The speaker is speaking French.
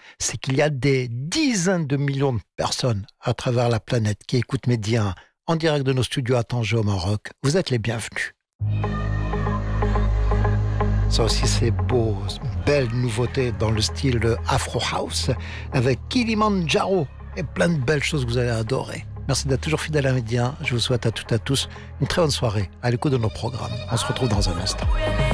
c'est qu'il y a des dizaines de millions de personnes à travers la planète qui écoutent Média en direct de nos studios à Tanger au Maroc. Vous êtes les bienvenus. Ça aussi c'est beau, belle nouveauté dans le style Afro House avec Kilimandjaro et plein de belles choses que vous allez adorer. Merci d'être toujours fidèle à Média. Je vous souhaite à toutes et à tous une très bonne soirée à l'écoute de nos programmes. On se retrouve dans un instant.